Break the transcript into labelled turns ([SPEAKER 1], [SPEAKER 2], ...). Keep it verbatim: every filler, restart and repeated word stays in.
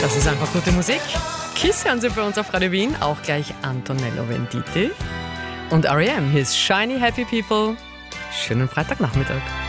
[SPEAKER 1] Das ist einfach gute Musik. Kiss hören Sie bei uns auf Radio Wien, auch gleich Antonello Venditti. Und R E M, his Shiny Happy People. Schönen Freitagnachmittag.